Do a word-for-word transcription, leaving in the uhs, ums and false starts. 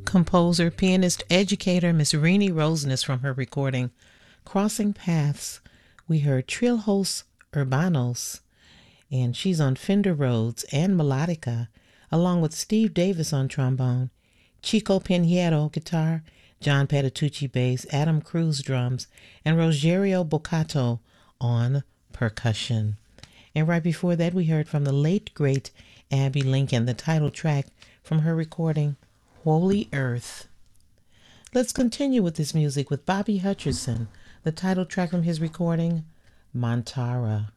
Composer, pianist, educator, Miss Renee Roseness from her recording Crossing Paths. We heard Trilhos Urbanos, and she's on Fender Rhodes and Melodica, along with Steve Davis on trombone, Chico Pinheiro guitar, John Patitucci bass, Adam Cruz drums, and Rogerio Boccato on percussion. And right before that, we heard from the late, great Abby Lincoln, the title track from her recording Holy Earth. Let's continue with this music with Bobby Hutcherson, the title track from his recording Montara.